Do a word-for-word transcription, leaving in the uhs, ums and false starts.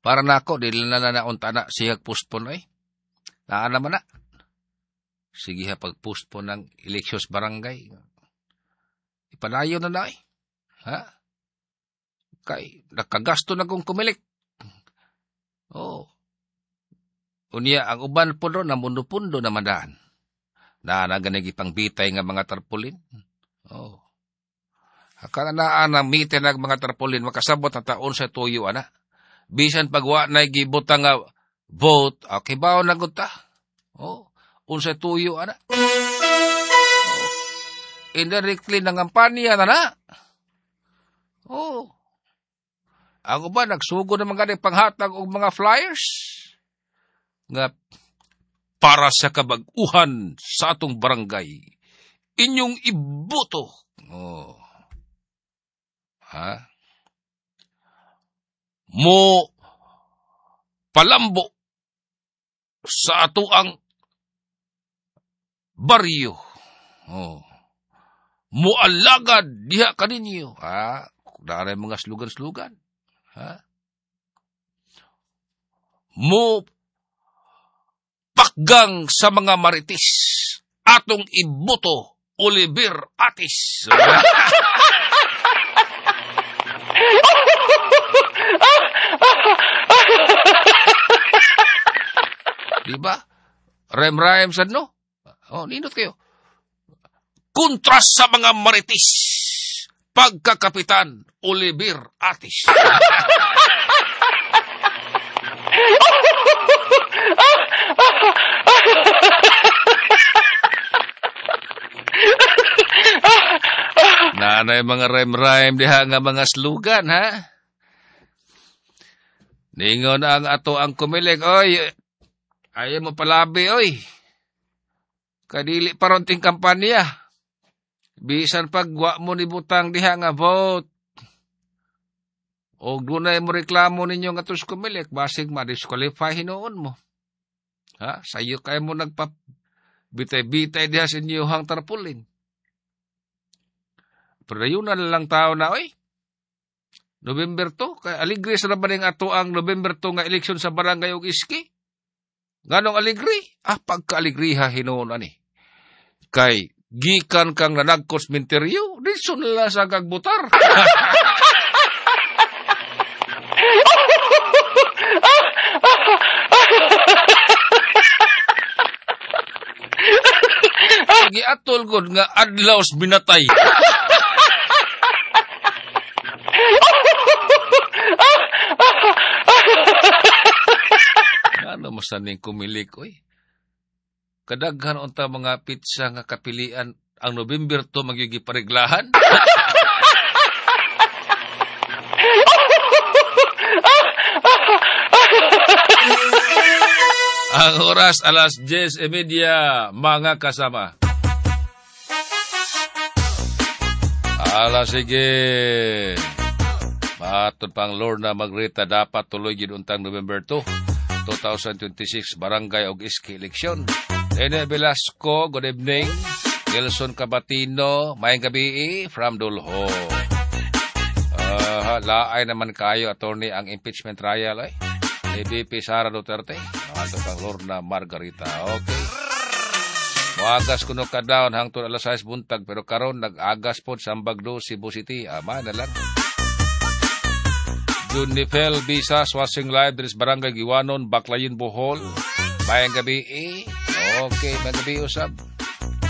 Para na ako, dili na na naunta na siya postpone ay. Naa naman na. Sige ha, pag-postpone ng eleksyon sa barangay. Ipanayo na na ay. Ha? Kay, nakagasto na kong kumilik. Oh. Unya, ang uban po doon, namundo-pundo na madaan. Na naganagi pang bitay nga mga tarpulin. Oh. Akala na na mite ng mga tarpulin, makasabot na taon sa tuyo, ana. Bisan pagwa na gibutang nga vote, okay ba o nagunta? Oh. Unsa tuyo, ana. Oh. Indirectly ng kampanya na na. Oh. Ako ba, nagsugo ng mga panghatag o mga flyers? Nga, para sa kabag-uhan sa atong barangay, inyong iboto. Oh. Ha? Mo palambo sa atoang baryo. Oh. Mo alagad diha kaninyo. Ha? Daray mga slugan-slugan. Ha? Mo pakgang sa mga maritis atong iboto Oliver Atis. Diba? Rem-rem sad no? Oh, nindot kayo. Kontras sa mga maritis pagkakapitan Oliver Atis. Nanay mga rhyme-rhyme diha nga mga slugan, ha? Ningon ang ato ang kumilig, oy, ayaw mo palabi, oy. Kadili paronting kampanya. Bisan pagwa mo ni butang diha nga vote. O dunay mo reklamo ninyo nga tos kumilig, basig ma-disqualify hinoon mo. Ha? Sayo kayo mo nagpa bitay-bitay diha sa inyong tarpulin. Pero yun na lang tao na, oy. November two, kay aligri sa naman ato ang November two nga eleksyon sa barangay og iski. Nganong aligri? Ah, pagka-aligriha hinoon ani. Kay gikan kang nanagkos minteryo, diso nila sa kagbutar. Giatol gud nga adlaws binatay. Ano masaning kumilik, oy? Kadaghan unta mga pizza nga kapilian ang November two magyugi pareglahan. Ang oras alas diyes y media, mga kasama. Ala, sige. Matod pang Lorna Magrita, dapat tuloy ginuntang November two, twenty twenty-six, barangay og iski eleksyon. Ene Velasco, good evening. Nelson Cabatino, mayang gabi from Dulho. Uh, laay naman kayo, attorney, ang impeachment trial, ay. A B P Sara Duterte. Matod pang Lorna Margarita. Okay. Muagas kuno ka daon hangtod alas sais buntag, pero karon nag-agas pod sa Ambagdo, Cebu City. Ama na lang. Junifel Bisa, Swasing Live, Dres Barangay Giwanon, Baclayin, Bohol. Mayang gabi, eh. Okay, mayang gabi usab.